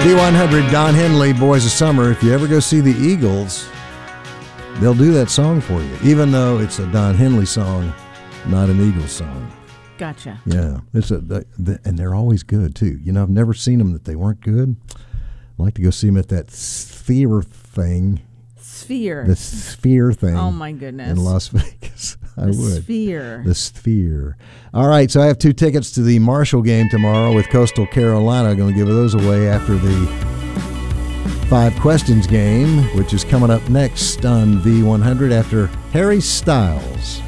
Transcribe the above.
V100, Don Henley, Boys of Summer. If you ever go see the Eagles, they'll do that song for you, even though it's a Don Henley song, not an Eagles song. Gotcha. Yeah, and they're always good too. You know, I've never seen them that they weren't good. I'd like to go see them at that Sphere thing. The Sphere thing. Oh my goodness. In Las Vegas. I would. The Sphere. All right, so I have 2 tickets to the Marshall game tomorrow with Coastal Carolina. I'm going to give those away after the 5 questions game, which is coming up next on V100 after Harry Styles.